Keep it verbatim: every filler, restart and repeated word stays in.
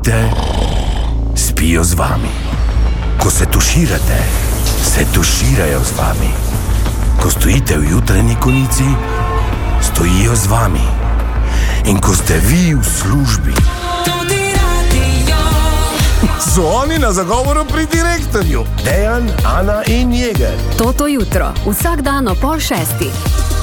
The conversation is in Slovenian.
spite, spijo z vami. Ko se tuširate, se tuširajo z vami. Ko stojite v jutranji konici, stojijo z vami. In ko ste vi v službi, so oni na zagovoru pri direktorju. Dejan, Ana in Jeger. Toto jutro, vsak dan ob pol šestih.